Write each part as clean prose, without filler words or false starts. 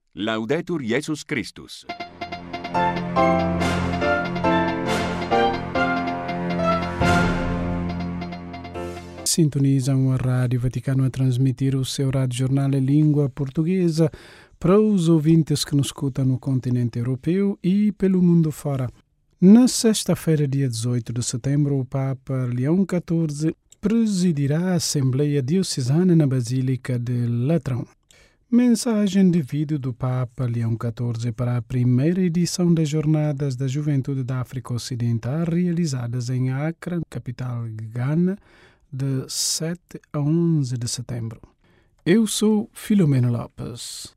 Laudetur Jesus Christus. Sintonizam a Rádio Vaticano a transmitir o seu rádio jornal em língua portuguesa para os ouvintes que nos escutam no continente europeu e pelo mundo fora. Na sexta-feira, dia 18 de setembro, o Papa Leão XIV presidirá a Assembleia Diocesana na Basílica de Latrão. Mensagem de vídeo do Papa Leão XIV para a primeira edição das Jornadas da Juventude da África Ocidental, realizadas em Accra, capital de Ghana, de 7 a 11 de setembro. Eu sou Filomeno Lopes.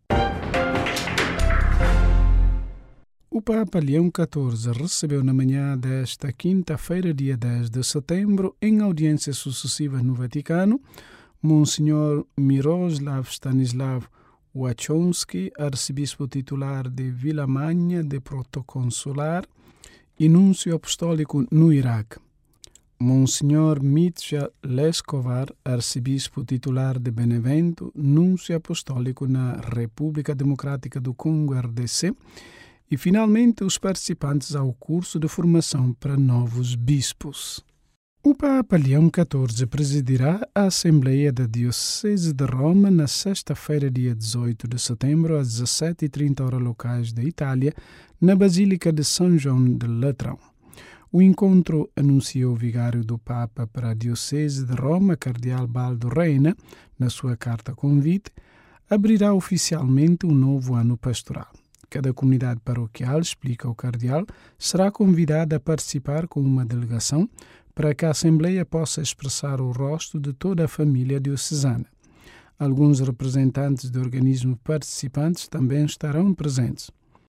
O Papa Leão XIV recebeu na manhã desta quinta-feira, dia 10 de setembro, em audiências sucessivas no Vaticano, Monsenhor Miroslav Stanislav Wachowski, arcebispo titular de Vila Manha de Protoconsular e núncio apostólico no Iraque. Monsenhor Mitja Leskovar, arcebispo titular de Benevento, núncio apostólico na República Democrática do Congo, RDC, e, finalmente, os participantes ao curso de formação para novos bispos. O Papa Leão XIV presidirá a Assembleia da Diocese de Roma na sexta-feira, dia 18 de setembro, às 17h30 horas locais da Itália, na Basílica de São João de Latrão. O encontro, anunciou o vigário do Papa para a Diocese de Roma, Cardeal Baldo Reina, na sua carta convite, abrirá oficialmente um novo ano pastoral. Cada comunidade paroquial, explica o cardeal, será convidada a participar com uma delegação para que a Assembleia possa expressar o rosto de toda a família diocesana. Alguns representantes de organismos participantes também estarão presentes.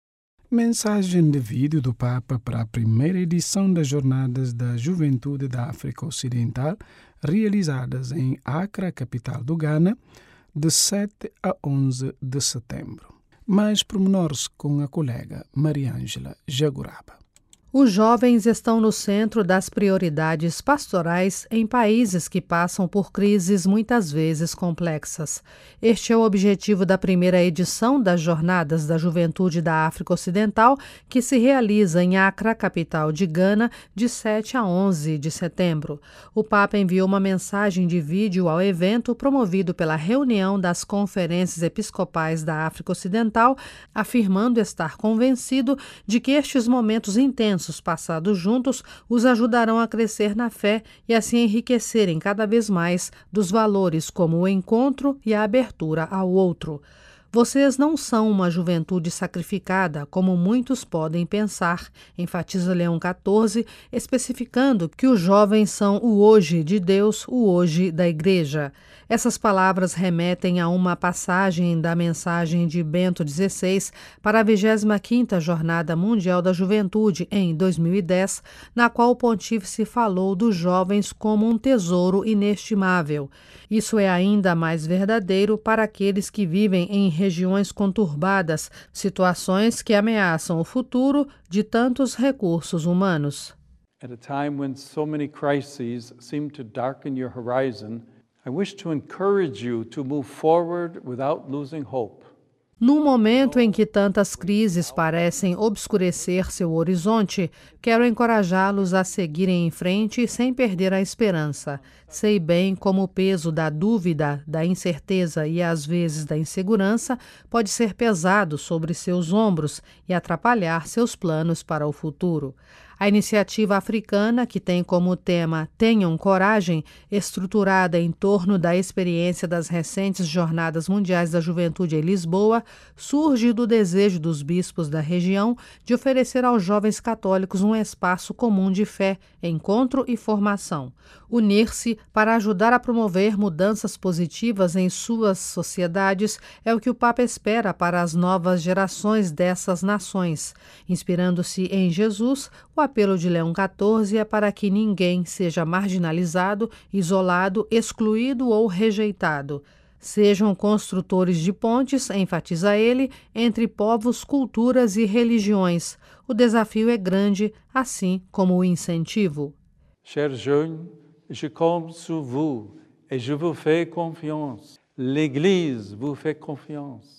Mensagem de vídeo do Papa para a primeira edição das Jornadas da Juventude da África Ocidental, realizadas em Accra, capital do Ghana, de 7 a 11 de setembro. Mais pormenores com a colega Mariângela Jaguraba. Os jovens estão no centro das prioridades pastorais em países que passam por crises muitas vezes complexas. Este é o objetivo da primeira edição das Jornadas da Juventude da África Ocidental, que se realiza em Accra, capital de Gana, de 7 a 11 de setembro. O Papa enviou uma mensagem de vídeo ao evento promovido pela Reunião das Conferências Episcopais da África Ocidental, afirmando estar convencido de que estes momentos intensos passados juntos os ajudarão a crescer na fé e assim enriquecerem cada vez mais dos valores como o encontro e a abertura ao outro. Vocês não são uma juventude sacrificada, como muitos podem pensar, enfatiza Leão XIV, especificando que os jovens são o hoje de Deus, o hoje da Igreja. Essas palavras remetem a uma passagem da mensagem de Bento XVI para a 25ª Jornada Mundial da Juventude, em 2010, na qual o pontífice falou dos jovens como um tesouro inestimável. Isso é ainda mais verdadeiro para aqueles que vivem em regiões conturbadas, situações que ameaçam o futuro de tantos recursos humanos. At a time when so many crises seem to darken your horizon, I wish to encourage you to move forward without losing hope. Num momento em que tantas crises parecem obscurecer seu horizonte, quero encorajá-los a seguirem em frente sem perder a esperança. Sei bem como o peso da dúvida, da incerteza e às vezes da insegurança pode ser pesado sobre seus ombros e atrapalhar seus planos para o futuro. A iniciativa africana, que tem como tema Tenham Coragem, estruturada em torno da experiência das recentes Jornadas Mundiais da Juventude em Lisboa, surge do desejo dos bispos da região de oferecer aos jovens católicos um espaço comum de fé, encontro e formação. Unir-se para ajudar a promover mudanças positivas em suas sociedades é o que o Papa espera para as novas gerações dessas nações. Inspirando-se em Jesus, o apelo de Leão XIV é para que ninguém seja marginalizado, isolado, excluído ou rejeitado. Sejam construtores de pontes, enfatiza ele, entre povos, culturas e religiões. O desafio é grande, assim como o incentivo. Chers jeunes, je compte sur vous et je vous fais confiance. L'Église vous fait confiance.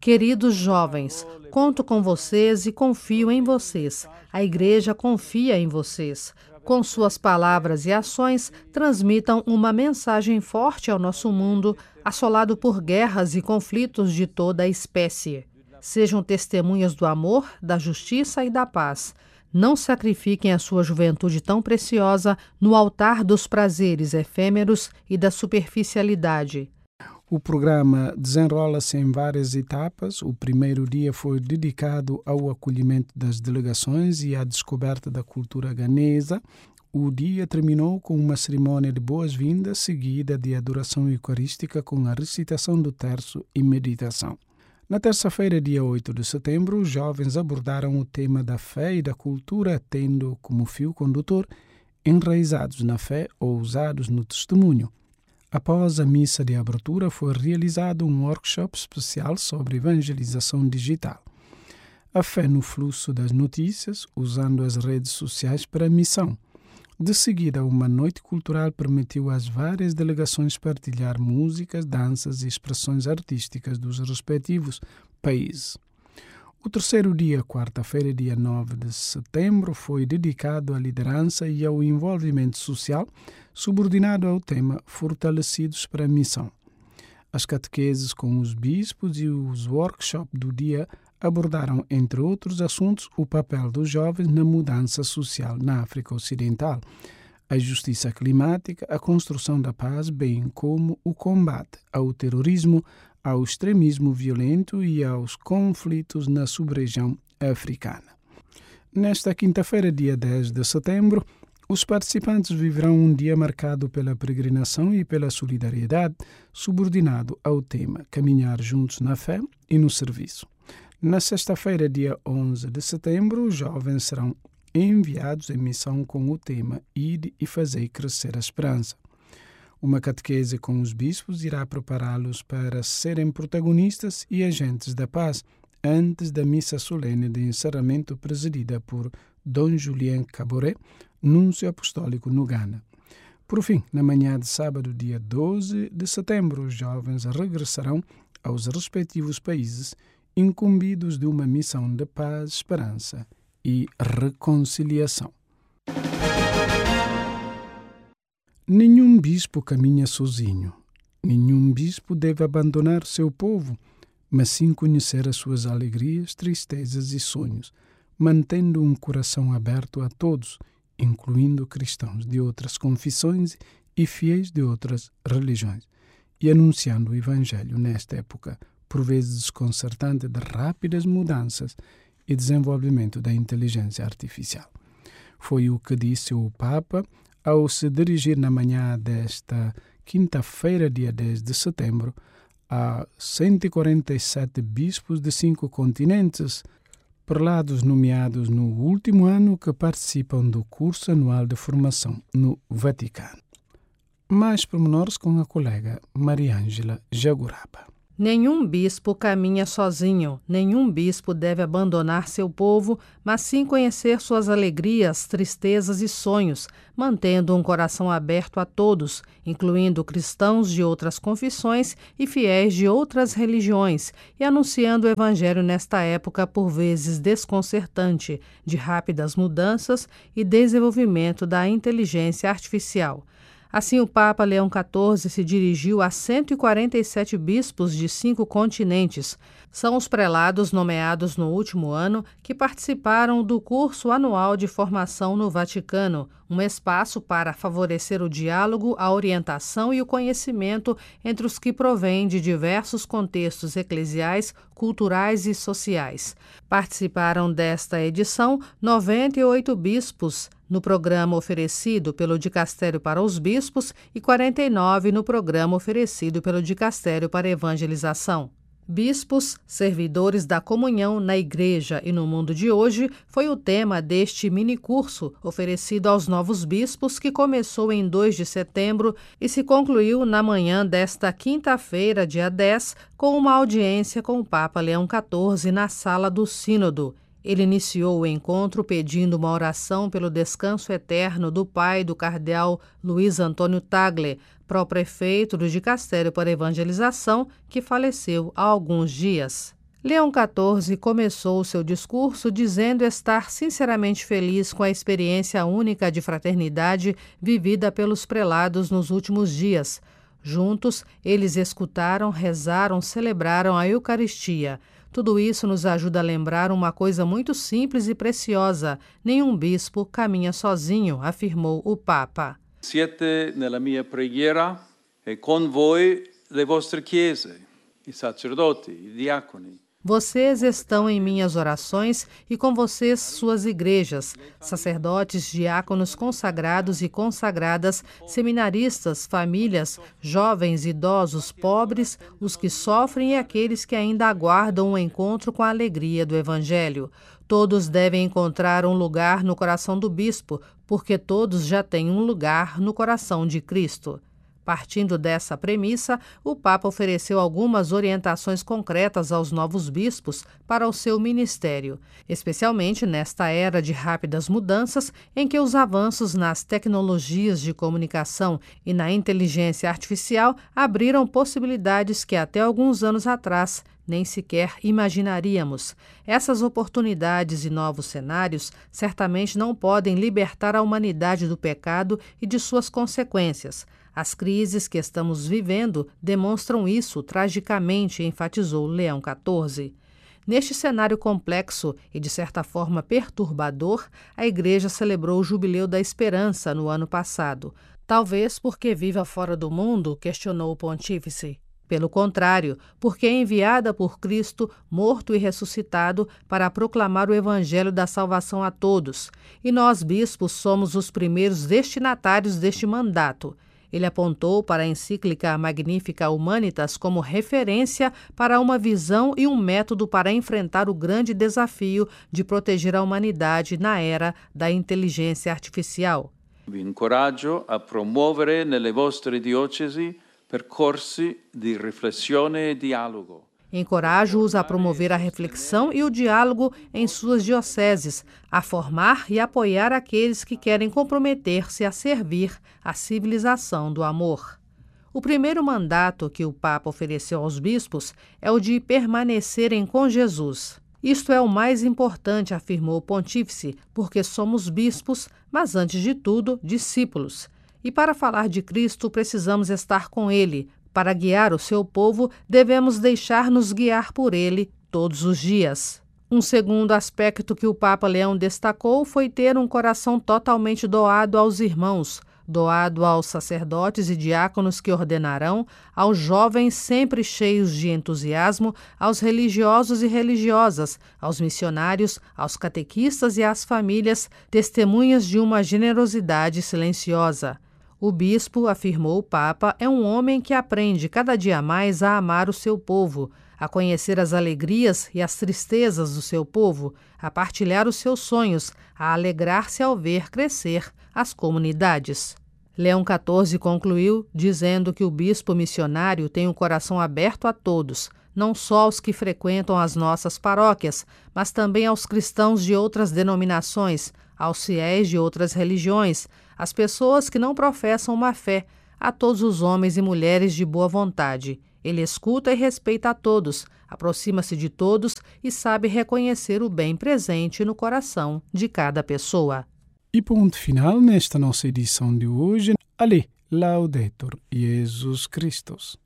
Queridos jovens, conto com vocês e confio em vocês. A Igreja confia em vocês. Com suas palavras e ações, transmitam uma mensagem forte ao nosso mundo, assolado por guerras e conflitos de toda a espécie. Sejam testemunhas do amor, da justiça e da paz. Não sacrifiquem a sua juventude tão preciosa no altar dos prazeres efêmeros e da superficialidade. O programa desenrola-se em várias etapas. O primeiro dia foi dedicado ao acolhimento das delegações e à descoberta da cultura ganesa. O dia terminou com uma cerimônia de boas-vindas, seguida de adoração eucarística com a recitação do terço e meditação. Na terça-feira, dia 8 de setembro, os jovens abordaram o tema da fé e da cultura, tendo como fio condutor enraizados na fé, ousados no testemunho. Após a missa de abertura, foi realizado um workshop especial sobre evangelização digital. A fé no fluxo das notícias, usando as redes sociais para a missão. De seguida, uma noite cultural permitiu às várias delegações partilhar músicas, danças e expressões artísticas dos respectivos países. O terceiro dia, quarta-feira, dia 9 de setembro, foi dedicado à liderança e ao envolvimento social, subordinado ao tema Fortalecidos para a Missão. As catequeses com os bispos e os workshops do dia abordaram, entre outros assuntos, o papel dos jovens na mudança social na África Ocidental, a justiça climática, a construção da paz, bem como o combate ao terrorismo, ao extremismo violento e aos conflitos na sub-região africana. Nesta quinta-feira, dia 10 de setembro, os participantes viverão um dia marcado pela peregrinação e pela solidariedade, subordinado ao tema Caminhar juntos na fé e no serviço. Na sexta-feira, dia 11 de setembro, os jovens serão enviados em missão com o tema Ide e fazei crescer a esperança. Uma catequese com os bispos irá prepará-los para serem protagonistas e agentes da paz antes da missa solene de encerramento presidida por Dom Julien Caboret, núncio apostólico no Ghana. Por fim, na manhã de sábado, dia 12 de setembro, os jovens regressarão aos respectivos países incumbidos de uma missão de paz, esperança e reconciliação. Nenhum bispo caminha sozinho. Nenhum bispo deve abandonar o seu povo, mas sim conhecer as suas alegrias, tristezas e sonhos, mantendo um coração aberto a todos, incluindo cristãos de outras confissões e fiéis de outras religiões, e anunciando o Evangelho nesta época, por vezes desconcertante, de rápidas mudanças e desenvolvimento da inteligência artificial. Foi o que disse o Papa ao se dirigir na manhã desta quinta-feira, dia 10 de setembro, a 147 bispos de 5 continentes, prelados nomeados no último ano que participam do curso anual de formação no Vaticano. Mais pormenores com a colega Mariângela Jaguraba. Nenhum bispo caminha sozinho, nenhum bispo deve abandonar seu povo, mas sim conhecer suas alegrias, tristezas e sonhos, mantendo um coração aberto a todos, incluindo cristãos de outras confissões e fiéis de outras religiões, e anunciando o Evangelho nesta época por vezes desconcertante, de rápidas mudanças e desenvolvimento da inteligência artificial. Assim, o Papa Leão XIV se dirigiu a 147 bispos de 5 continentes. São os prelados nomeados no último ano que participaram do curso anual de formação no Vaticano, um espaço para favorecer o diálogo, a orientação e o conhecimento entre os que provêm de diversos contextos eclesiais, culturais e sociais. Participaram desta edição 98 bispos, no programa oferecido pelo Dicastério para os Bispos e 49 no programa oferecido pelo Dicastério para a Evangelização. Bispos, servidores da comunhão na Igreja e no mundo de hoje foi o tema deste minicurso oferecido aos novos bispos que começou em 2 de setembro e se concluiu na manhã desta quinta-feira, dia 10, com uma audiência com o Papa Leão XIV na Sala do Sínodo. Ele iniciou o encontro pedindo uma oração pelo descanso eterno do pai do cardeal Luiz Antônio Tagle, pró-prefeito do Dicastério para a Evangelização, que faleceu há alguns dias. Leão XIV começou seu discurso dizendo estar sinceramente feliz com a experiência única de fraternidade vivida pelos prelados nos últimos dias. Juntos, eles escutaram, rezaram, celebraram a Eucaristia. Tudo isso nos ajuda a lembrar uma coisa muito simples e preciosa: nenhum bispo caminha sozinho, afirmou o Papa. Siete nella mia preghiera e con voi le vostre chiese, i sacerdoti, i diaconi. Vocês estão em minhas orações e com vocês suas igrejas, sacerdotes, diáconos consagrados e consagradas, seminaristas, famílias, jovens, idosos, pobres, os que sofrem e aqueles que ainda aguardam um encontro com a alegria do Evangelho. Todos devem encontrar um lugar no coração do bispo, porque todos já têm um lugar no coração de Cristo. Partindo dessa premissa, o Papa ofereceu algumas orientações concretas aos novos bispos para o seu ministério, especialmente nesta era de rápidas mudanças em que os avanços nas tecnologias de comunicação e na inteligência artificial abriram possibilidades que até alguns anos atrás nem sequer imaginaríamos. Essas oportunidades e novos cenários certamente não podem libertar a humanidade do pecado e de suas consequências. As crises que estamos vivendo demonstram isso tragicamente, enfatizou Leão XIV. Neste cenário complexo e, de certa forma, perturbador, a Igreja celebrou o Jubileu da Esperança no ano passado. Talvez porque viva fora do mundo, questionou o pontífice. Pelo contrário, porque é enviada por Cristo, morto e ressuscitado, para proclamar o Evangelho da salvação a todos. E nós, bispos, somos os primeiros destinatários deste mandato. Ele apontou para a encíclica Magnificat Humanitas como referência para uma visão e um método para enfrentar o grande desafio de proteger a humanidade na era da inteligência artificial. Vi incoraggio a promuovere nelle vostre diocesi percorsi di riflessione e dialogo. Encorajo-os a promover a reflexão e o diálogo em suas dioceses, a formar e apoiar aqueles que querem comprometer-se a servir a civilização do amor. O primeiro mandato que o Papa ofereceu aos bispos é o de permanecerem com Jesus. Isto é o mais importante, afirmou o pontífice, porque somos bispos, mas antes de tudo, discípulos. E para falar de Cristo, precisamos estar com Ele. Para guiar o seu povo, devemos deixar-nos guiar por ele todos os dias. Um segundo aspecto que o Papa Leão destacou foi ter um coração totalmente doado aos irmãos, doado aos sacerdotes e diáconos que ordenarão, aos jovens sempre cheios de entusiasmo, aos religiosos e religiosas, aos missionários, aos catequistas e às famílias, testemunhas de uma generosidade silenciosa. O bispo, afirmou o Papa, é um homem que aprende cada dia mais a amar o seu povo, a conhecer as alegrias e as tristezas do seu povo, a partilhar os seus sonhos, a alegrar-se ao ver crescer as comunidades. Leão XIV concluiu dizendo que o bispo missionário tem um coração aberto a todos, não só aos que frequentam as nossas paróquias, mas também aos cristãos de outras denominações, aos fiéis de outras religiões, às pessoas que não professam uma fé, a todos os homens e mulheres de boa vontade. Ele escuta e respeita a todos, aproxima-se de todos e sabe reconhecer o bem presente no coração de cada pessoa. E ponto final nesta nossa edição de hoje. Ali, Laudetur Jesus Christus.